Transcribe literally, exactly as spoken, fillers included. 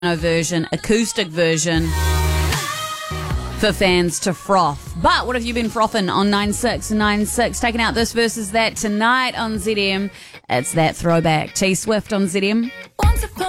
version, acoustic version for fans to froth. But what have you been frothing on nine six nine six? Taking out this versus that tonight on Z M. It's that throwback. T Swift on Z M.